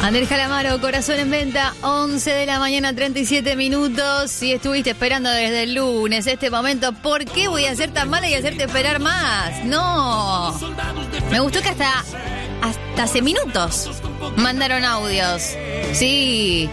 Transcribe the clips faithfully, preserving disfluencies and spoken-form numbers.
Ander Calamaro, Corazón en Venta, once de la mañana, treinta y siete minutos. Si estuviste esperando desde el lunes este momento, ¿por qué voy a ser tan mala y hacerte esperar más? No. Me gustó que hasta, hasta hace minutos mandaron audios. Sí.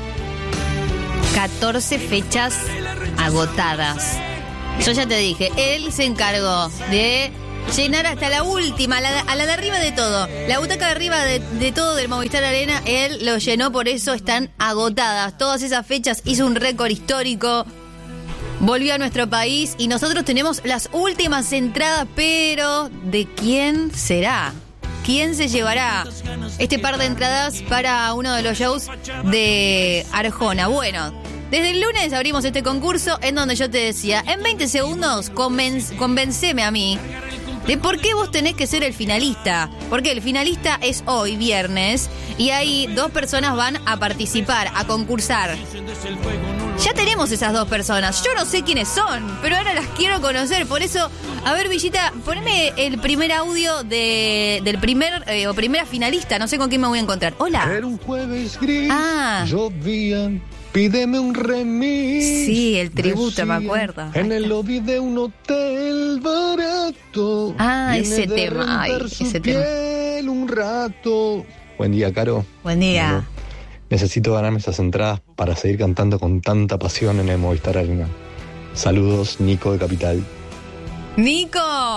catorce fechas agotadas. Yo ya te dije, él se encargó de llenar hasta la última, a la, a la de arriba de todo. La butaca de arriba de, de todo del Movistar Arena, él lo llenó, por eso están agotadas. Todas esas fechas, hizo un récord histórico, volvió a nuestro país y nosotros tenemos las últimas entradas, pero ¿de quién será? ¿Quién se llevará este par de entradas para uno de los shows de Arjona? Bueno, desde el lunes abrimos este concurso en donde yo te decía, en veinte segundos conven- convenceme a mí de por qué vos tenés que ser el finalista. Porque el finalista es hoy, viernes, y ahí dos personas van a participar, a concursar. Ya tenemos esas dos personas. Yo no sé quiénes son, pero ahora las quiero conocer. Por eso, a ver, Villita, poneme el primer audio de, del primer eh, o primera finalista. No sé con quién me voy a encontrar. Hola. Era un jueves gris, Ah. llovía, pídeme un remix. Sí, el tributo, Decía, me acuerdo. En el lobby de un hotel barato. Ah, viene ese de tema, ay, rentar su ese tema. piel un rato. Buen día, Caro. Buen día. Bueno, necesito ganarme esas entradas para seguir cantando con tanta pasión en el Movistar Arena. Saludos, Nico de Capital. Nico.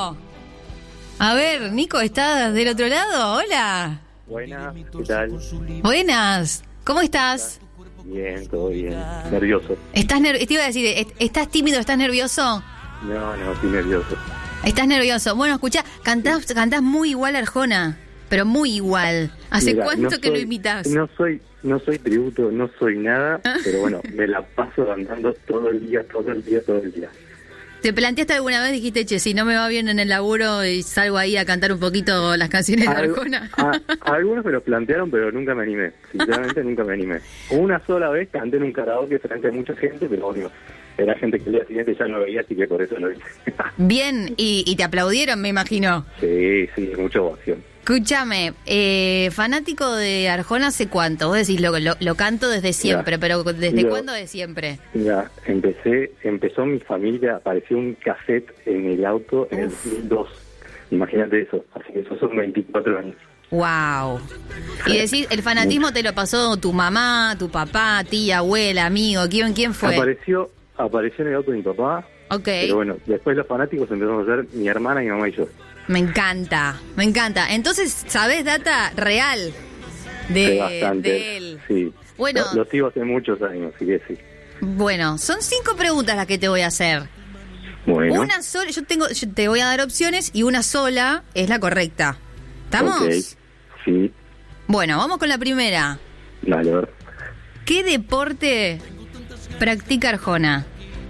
A ver, Nico, ¿estás del otro lado? Hola. Buenas, ¿qué tal? Buenas. ¿Cómo estás? Bien, todo bien. Nervioso. ¿Estás ner- te iba a decir, ¿est- ¿estás tímido? ¿Estás nervioso? No, no, estoy nervioso. Estás nervioso. Bueno, escuchá, cantás, cantás muy igual a Arjona, pero muy igual. ¿Hace Mira, cuánto no que lo soy- imitas? No soy, no soy tributo, no soy nada, pero bueno, me la paso cantando todo el día, todo el día, todo el día. ¿Te planteaste alguna vez, dijiste, che, si no me va bien en el laburo y salgo ahí a cantar un poquito las canciones de Al- Arjona? a- algunos me lo plantearon, pero nunca me animé. Sinceramente, nunca me animé. Una sola vez canté en un karaoke frente a mucha gente, pero bueno, era gente que el día siguiente ya no veía, así que por eso lo hice. Bien, y, y te aplaudieron, me imagino. Sí, sí, mucha ovación. Escúchame, eh, fanático de Arjona, ¿hace cuánto? Vos decís, lo, lo, lo canto desde siempre, Ya. pero ¿desde Yo- cuándo de siempre? Mira, empecé, empezó mi familia, apareció un cassette en el auto en el dos mil dos. Imagínate eso, así que eso son veinticuatro años. Wow. Y decís, el fanatismo te lo pasó tu mamá, tu papá, tía, abuela, amigo, ¿quién, quién fue? Apareció, apareció en el auto de mi papá, Ok, pero bueno, después los fanáticos empezamos a ser mi hermana, mi mamá y yo. me encanta, me encanta. Entonces, ¿sabés data real de, Sí, bastante. de él? Sí. Bueno. Lo, lo sigo hace muchos años, así que sí. Bueno, son cinco preguntas las que te voy a hacer. Bueno. Una sola, yo tengo, yo te voy a dar opciones y una sola es la correcta. ¿Estamos? Ok. Sí, Bueno, vamos con la primera. dale, a ver. ¿Qué deporte practica Arjona?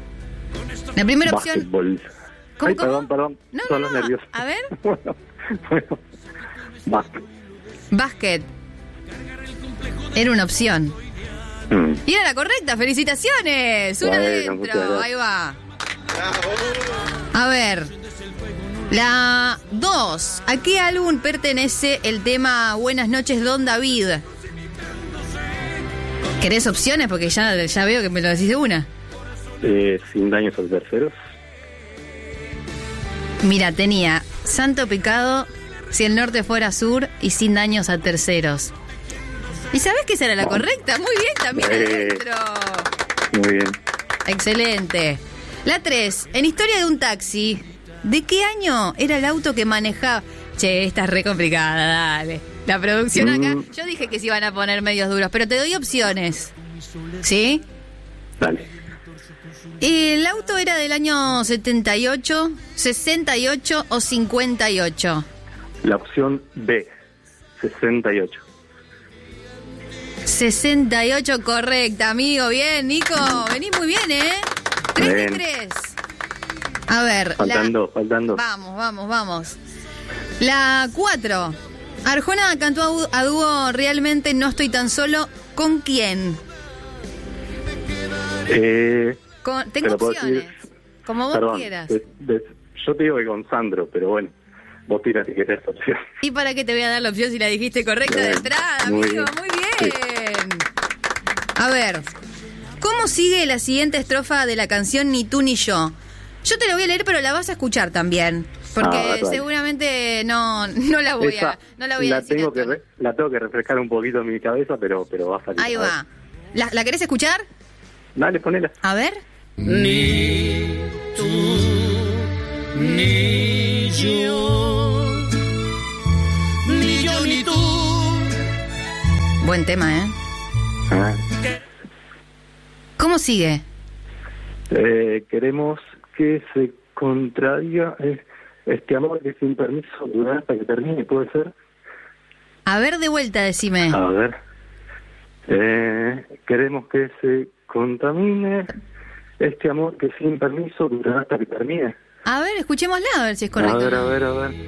La primera opción. Básquetbol. ¿Cómo, Ay, cómo? perdón, perdón. No, Son no, los no. nerviosos. A ver. bueno, bueno. Básquet. Básquet. Era una opción. Mm. Y era la correcta, felicitaciones. Una Bueno, muchas adentro, gracias. ahí va. A ver, la dos. ¿A qué álbum pertenece el tema Buenas noches, Don David? ¿Querés opciones? Porque ya, ya veo que me lo decís de una. Eh, sin daños al terceros. Mira, tenía Santo Pecado, Si el norte fuera sur y Sin daños a terceros. ¿Y sabés que esa era la correcta? Muy bien, también Eh. adentro. Muy bien. Excelente. La tres. En Historia de un taxi, ¿de qué año era el auto que manejaba? Che, esta es re complicada, dale. La producción acá, Mm. yo dije que se iban a poner medios duros, pero te doy opciones. ¿Sí? Dale. ¿El auto era del año setenta y ocho, sesenta y ocho o cincuenta y ocho? La opción B, sesenta y ocho. sesenta y ocho, correcta, amigo. Bien, Nico. Venís muy bien, ¿eh? tres de Bien. tres. A ver. Faltando, la... faltando. Vamos, vamos, vamos. La cuatro. Arjona cantó a, du- a dúo Realmente no estoy tan solo. ¿Con quién? Eh, Con... Tengo pero puedo opciones. decir- Como vos perdón, quieras. de- de- yo te digo que con Sandro, pero bueno, vos tirás si querés opción. ¿Y para qué te voy a dar la opción si la dijiste correcta de Bien, entrada, muy amigo? bien. Muy bien. A ver, ¿cómo sigue la siguiente estrofa de la canción Ni tú ni yo? Yo te la voy a leer, pero la vas a escuchar también. Porque Ah, vale. seguramente no, no la voy Esa a, no la voy a la decir. tengo a que todo. re- la tengo que refrescar un poquito en mi cabeza, pero pero va a salir. Ahí A ver. va. ¿La, ¿La querés escuchar? Dale, ponela. A ver. Ni tú ni yo, ni yo ni tú. Buen tema, ¿eh? Ah. ¿Cómo sigue? Eh, queremos que se contradiga eh, este amor que sin permiso durará hasta que termine, ¿puede ser? A ver, de vuelta, decime. A ver. Eh, queremos que se contamine este amor que sin permiso durará hasta que termine. A ver, escuchémosla, a ver si es A correcto. ver, a ver, a ver.